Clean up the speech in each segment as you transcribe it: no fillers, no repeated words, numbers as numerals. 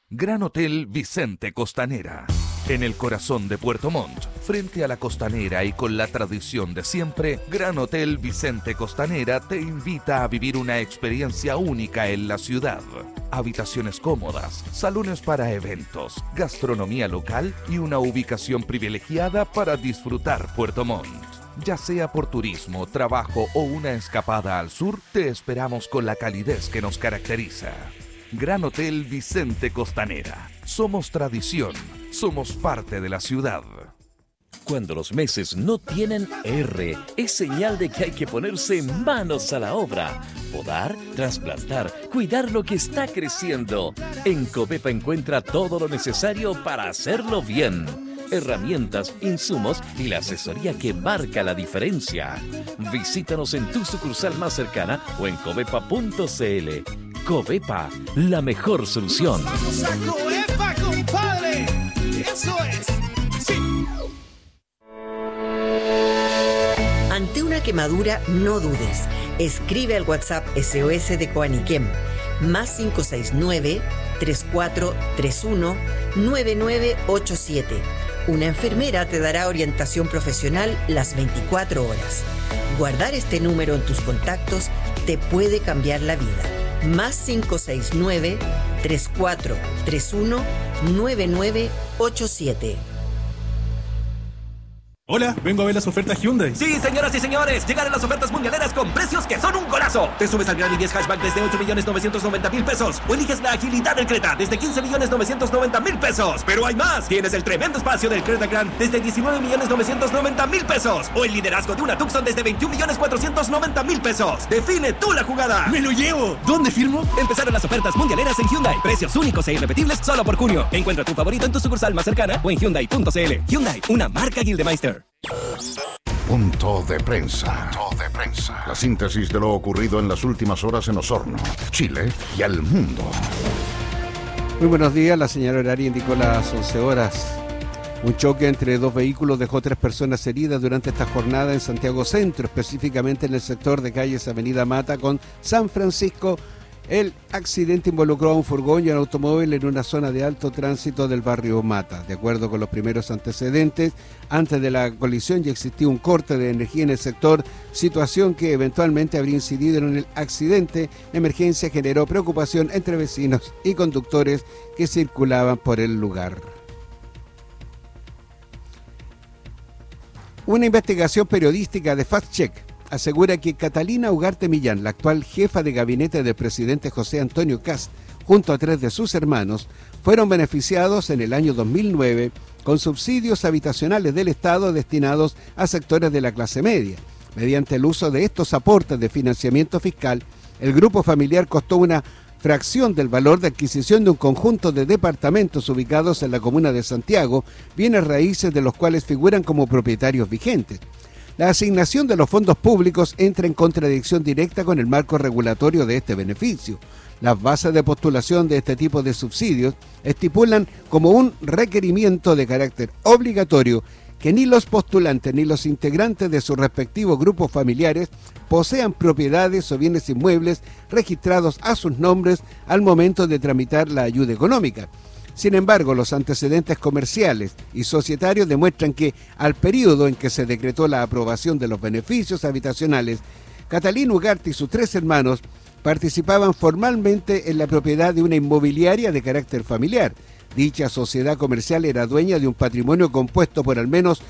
Gran Hotel Vicente Costanera. En el corazón de Puerto Montt, frente a la costanera y con la tradición de siempre, Gran Hotel Vicente Costanera te invita a vivir una experiencia única en la ciudad. Habitaciones cómodas, salones para eventos, gastronomía local y una ubicación privilegiada para disfrutar Puerto Montt. Ya sea por turismo, trabajo o una escapada al sur, te esperamos con la calidez que nos caracteriza. Gran Hotel Vicente Costanera. Somos tradición, somos parte de la ciudad. Cuando los meses no tienen R, es señal de que hay que ponerse manos a la obra. Podar, trasplantar, cuidar lo que está creciendo. En Covepa encuentra todo lo necesario para hacerlo bien. Herramientas, insumos y la asesoría que marca la diferencia. Visítanos en tu sucursal más cercana o en covepa.cl. Covepa, la mejor solución. ¡Vamos a Covepa, compadre! ¡Eso es! ¡Sí! Ante una quemadura, no dudes. Escribe al WhatsApp SOS de Coaniquem, más 569-3431-9987. Una enfermera te dará orientación profesional las 24 horas. Guardar este número en tus contactos te puede cambiar la vida. Más 569-3431-9987. Hola, vengo a ver las ofertas Hyundai. Sí, señoras y señores, llegaron las ofertas mundialeras con precios que son un golazo. Te subes al Gran i10 Hatchback desde 8.990.000 pesos o eliges la agilidad del Creta desde 15.990.000 pesos. Pero hay más. Tienes el tremendo espacio del Creta Grand desde 19.990.000 pesos o el liderazgo de una Tucson desde 21.490.000 pesos. Define tú la jugada. ¡Me lo llevo! ¿Dónde firmo? Empezaron las ofertas mundialeras en Hyundai. Precios únicos e irrepetibles solo por junio. Encuentra tu favorito en tu sucursal más cercana o en Hyundai.cl. Hyundai, una marca Gildemeister. Punto de prensa. La síntesis de lo ocurrido en las últimas horas en Osorno, Chile y al mundo. Muy buenos días, la señal horaria indicó las 11 horas. Un choque entre dos vehículos dejó 3 personas heridas durante esta jornada en Santiago Centro, específicamente en el sector de calles Avenida Mata con San Francisco. El accidente involucró a un furgón y un automóvil en una zona de alto tránsito del barrio Mata. De acuerdo con los primeros antecedentes, antes de la colisión ya existía un corte de energía en el sector, situación que eventualmente habría incidido en el accidente. La emergencia generó preocupación entre vecinos y conductores que circulaban por el lugar. Una investigación periodística de Fact Check asegura que Catalina Ugarte Millán, la actual jefa de gabinete del presidente José Antonio Kast, junto a 3 de sus hermanos, fueron beneficiados en el año 2009 con subsidios habitacionales del Estado destinados a sectores de la clase media. Mediante el uso de estos aportes de financiamiento fiscal, el grupo familiar costó una fracción del valor de adquisición de un conjunto de departamentos ubicados en la comuna de Santiago, bienes raíces de los cuales figuran como propietarios vigentes. La asignación de los fondos públicos entra en contradicción directa con el marco regulatorio de este beneficio. Las bases de postulación de este tipo de subsidios estipulan como un requerimiento de carácter obligatorio que ni los postulantes ni los integrantes de sus respectivos grupos familiares posean propiedades o bienes inmuebles registrados a sus nombres al momento de tramitar la ayuda económica. Sin embargo, los antecedentes comerciales y societarios demuestran que al periodo en que se decretó la aprobación de los beneficios habitacionales, Catalina Ugarte y sus 3 hermanos participaban formalmente en la propiedad de una inmobiliaria de carácter familiar. Dicha sociedad comercial era dueña de un patrimonio compuesto por al menos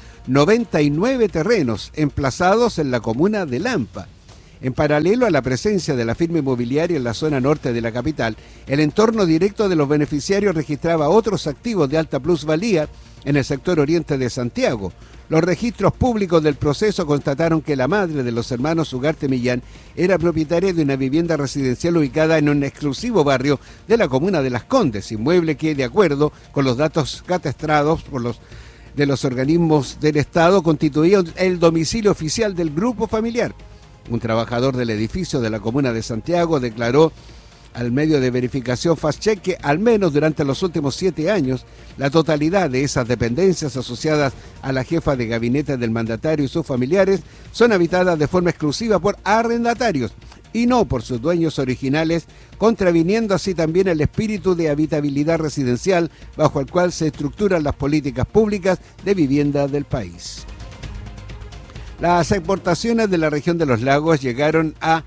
99 terrenos emplazados en la comuna de Lampa. En paralelo a la presencia de la firma inmobiliaria en la zona norte de la capital, el entorno directo de los beneficiarios registraba otros activos de alta plusvalía en el sector oriente de Santiago. Los registros públicos del proceso constataron que la madre de los hermanos Ugarte Millán era propietaria de una vivienda residencial ubicada en un exclusivo barrio de la comuna de Las Condes, inmueble que, de acuerdo con los datos catastrados de los organismos del Estado, constituía el domicilio oficial del grupo familiar. Un trabajador del edificio de la comuna de Santiago declaró al medio de verificación FastCheck que al menos durante los últimos 7 años la totalidad de esas dependencias asociadas a la jefa de gabinete del mandatario y sus familiares son habitadas de forma exclusiva por arrendatarios y no por sus dueños originales, contraviniendo así también el espíritu de habitabilidad residencial bajo el cual se estructuran las políticas públicas de vivienda del país. Las exportaciones de la región de los lagos llegaron a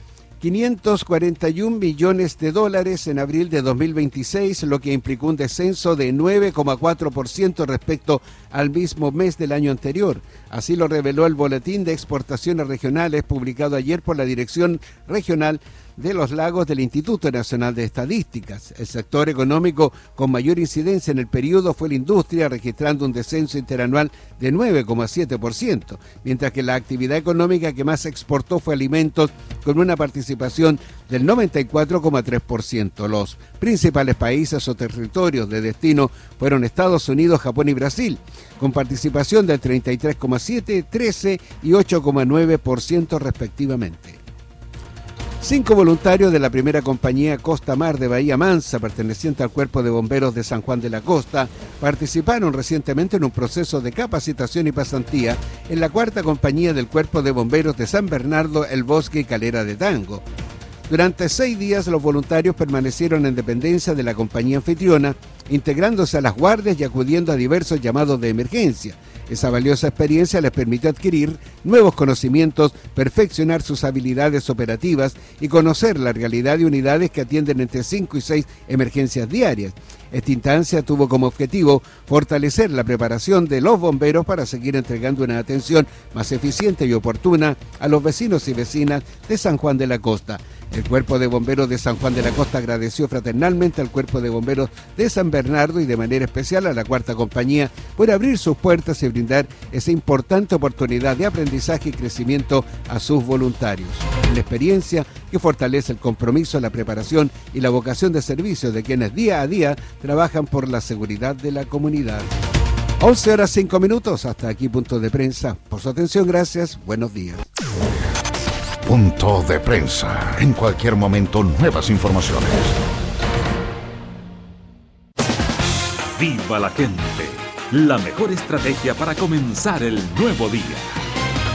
$541 millones en abril de 2026, lo que implicó un descenso de 9,4% respecto al mismo mes del año anterior. Así lo reveló el Boletín de Exportaciones Regionales publicado ayer por la Dirección Regional de los Lagos del Instituto Nacional de Estadísticas. El sector económico con mayor incidencia en el periodo fue la industria, registrando un descenso interanual de 9,7%, mientras que la actividad económica que más exportó fue alimentos, con una participación del 94,3%. Los principales países o territorios de destino fueron Estados Unidos, Japón y Brasil, con participación del 33,7%, 13% y 8,9% respectivamente. 5 voluntarios de la primera compañía Costa Mar de Bahía Mansa, perteneciente al Cuerpo de Bomberos de San Juan de la Costa, participaron recientemente en un proceso de capacitación y pasantía en la cuarta compañía del Cuerpo de Bomberos de San Bernardo, El Bosque y Calera de Tango. Durante 6 días los voluntarios permanecieron en dependencia de la compañía anfitriona, integrándose a las guardias y acudiendo a diversos llamados de emergencia. Esa valiosa experiencia les permitió adquirir nuevos conocimientos, perfeccionar sus habilidades operativas y conocer la realidad de unidades que atienden entre 5 y 6 emergencias diarias. Esta instancia tuvo como objetivo fortalecer la preparación de los bomberos para seguir entregando una atención más eficiente y oportuna a los vecinos y vecinas de San Juan de la Costa. El Cuerpo de Bomberos de San Juan de la Costa agradeció fraternalmente al Cuerpo de Bomberos de San Bernardo y de manera especial a la cuarta compañía por abrir sus puertas y brindar esa importante oportunidad de aprendizaje y crecimiento a sus voluntarios. La experiencia que fortalece el compromiso, la preparación y la vocación de servicio de quienes día a día trabajan por la seguridad de la comunidad. 11:05. Hasta aquí Punto de Prensa. Por su atención, gracias. Buenos días. Punto de Prensa. En cualquier momento, nuevas informaciones. Viva la gente. La mejor estrategia para comenzar el nuevo día.